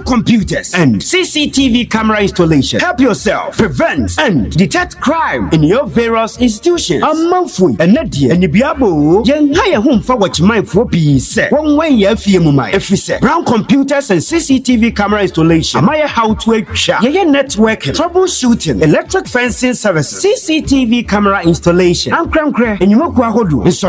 computers and CCTV camera installation. Help yourself prevent and detect crime in your various institutions. Amanfui enadie enibiabo yen ha ye homfa watchmanfo bi se wonwen ya fie mu mai efise Brown Computers and CCTV camera installation. Amaya how to atwa ye networking, troubleshooting, electric fencing services, CCTV camera installation. Ankrankre enyumaku ahodu